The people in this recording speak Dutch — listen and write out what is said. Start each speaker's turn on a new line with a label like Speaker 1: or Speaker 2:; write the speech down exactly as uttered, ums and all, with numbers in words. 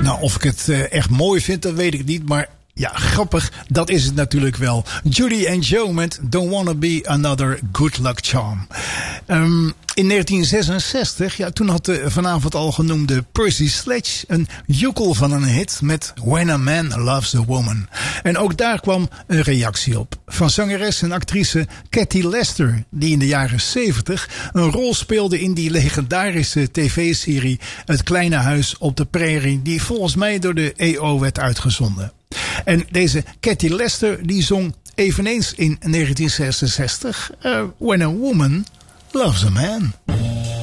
Speaker 1: Nou, of ik het uh, echt mooi vind, dat weet ik niet. Maar ja, grappig, dat is het natuurlijk wel. Judy and Joe met Don't Wanna Be Another Good Luck Charm. Um, in negentien zesenzestig, ja, toen had de vanavond al genoemde Percy Sledge een joekel van een hit met When a Man Loves a Woman. En ook daar kwam een reactie op. Van zangeres en actrice Cathy Lester, die in de jaren zeventig een rol speelde in die legendarische tv-serie Het Kleine Huis op de Prairie, die volgens mij door de E O werd uitgezonden. En deze Cathy Lester die zong eveneens in negentien zesenzestig uh, When a Woman Loves a Man.